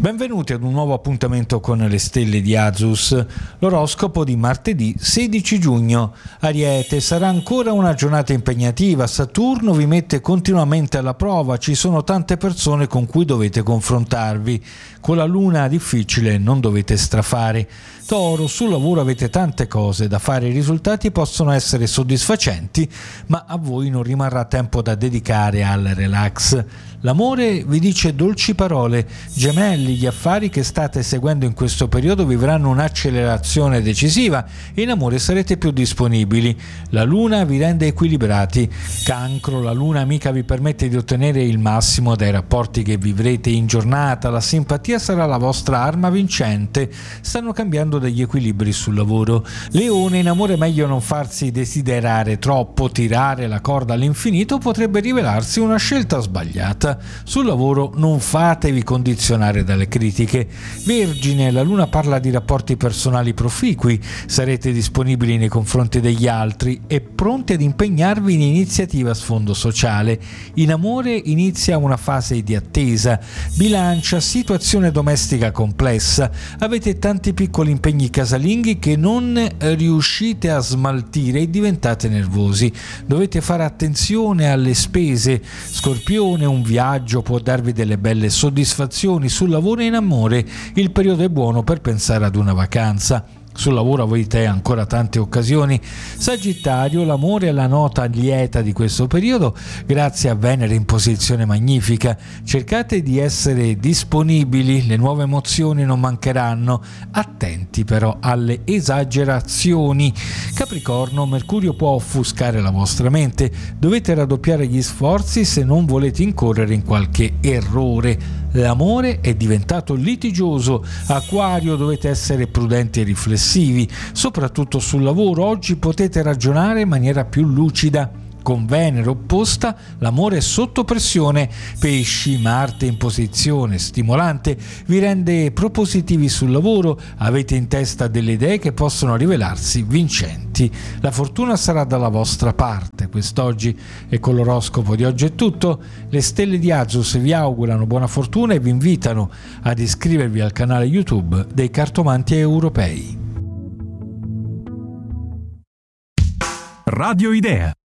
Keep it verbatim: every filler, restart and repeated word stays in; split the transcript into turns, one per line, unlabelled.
Benvenuti ad un nuovo appuntamento con le stelle di Azus, l'oroscopo di martedì sedici giugno. Ariete, sarà ancora una giornata impegnativa, Saturno vi mette continuamente alla prova, ci sono tante persone con cui dovete confrontarvi, con la luna difficile non dovete strafare. Toro, sul lavoro avete tante cose da fare, i risultati possono essere soddisfacenti, ma a voi non rimarrà tempo da dedicare al relax. L'amore vi dice dolci parole. Gemelli, gli affari che state seguendo in questo periodo vivranno un'accelerazione decisiva e in amore sarete più disponibili. La luna vi rende equilibrati. Cancro, la luna amica vi permette di ottenere il massimo dai rapporti che vivrete in giornata. La simpatia sarà la vostra arma vincente. Stanno cambiando degli equilibri sul lavoro. Leone, in amore meglio non farsi desiderare troppo. Tirare la corda all'infinito potrebbe rivelarsi una scelta sbagliata. Sul lavoro non fatevi condizionare dalle critiche. Vergine, la luna parla di rapporti personali proficui, sarete disponibili nei confronti degli altri e pronti ad impegnarvi in iniziative a sfondo sociale. In amore inizia una fase di attesa. Bilancia, situazione domestica complessa, avete tanti piccoli impegni casalinghi che non riuscite a smaltire e diventate nervosi. Dovete fare attenzione alle spese. Scorpione, un viaggio può darvi delle belle soddisfazioni sul lavoro e in amore. Il periodo è buono per pensare ad una vacanza. Sul lavoro avete ancora tante occasioni. Sagittario, l'amore è la nota lieta di questo periodo grazie a Venere in posizione magnifica. Cercate di essere disponibili, le nuove emozioni non mancheranno. Attenti però alle esagerazioni. Capricorno, Mercurio può offuscare la vostra mente. Dovete raddoppiare gli sforzi se non volete incorrere in qualche errore. L'amore è diventato litigioso. Acquario, dovete essere prudenti e riflessivi, soprattutto sul lavoro. Oggi potete ragionare in maniera più lucida. Con Venere opposta, l'amore è sotto pressione. Pesci, Marte in posizione stimolante vi rende propositivi sul lavoro, avete in testa delle idee che possono rivelarsi vincenti. La fortuna sarà dalla vostra parte quest'oggi e con l'oroscopo di oggi è tutto. Le stelle di Azus vi augurano buona fortuna e vi invitano ad iscrivervi al canale YouTube dei Cartomanti Europei.
Radio Idea.